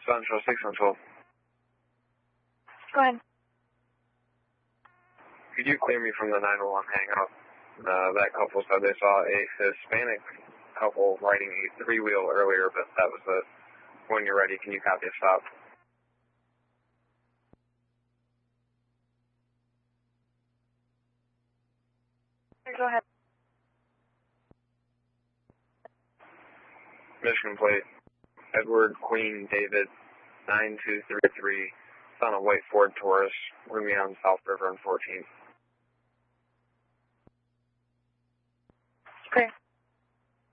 Central 612. Go ahead. Could you clear me from the 911 hangout? That couple said they saw a Hispanic couple riding a three-wheel earlier, but that was it. When you're ready, can you copy a stop? Go ahead. Mission plate, Edward Queen David, 9233. It's on a white Ford Taurus. We're going to be on South River and 14th.